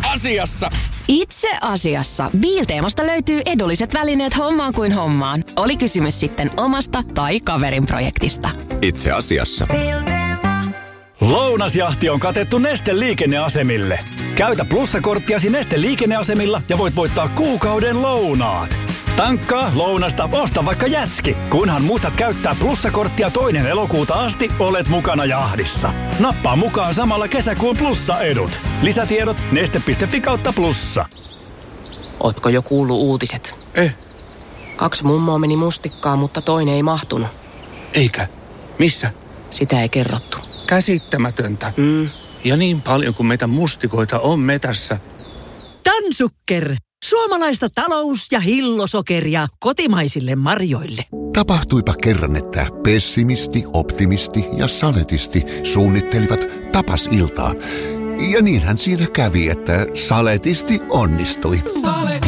asiassa. Itse asiassa Biilteemasta löytyy edulliset välineet hommaan kuin hommaan. Oli kysymys sitten omasta tai kaverin projektista. Itse asiassa. Lounasjahti on katettu Neste liikenneasemille. Käytä plussakorttiasi Neste liikenneasemilla ja voit voittaa kuukauden lounaat. Tankkaa, lounasta, osta vaikka jätski. Kunhan muistat käyttää plussakorttia 2. elokuuta asti, olet mukana jahdissa. Nappaa mukaan samalla kesäkuun plussaedut. Lisätiedot neste.fi/plussa. Ootko jo kuullut uutiset? 2 mummoa meni mustikkaan, mutta toinen ei mahtunut. Eikä? Missä? Sitä ei kerrottu. Käsittämätöntä. Ja niin paljon kuin meitä mustikoita on metässä. Tansukker. Suomalaista talous- ja hillosokeria kotimaisille marjoille. Tapahtuipa kerran, että pessimisti, optimisti ja saletisti suunnittelivat tapasiltaa. Ja niinhän siinä kävi, että saletisti onnistui.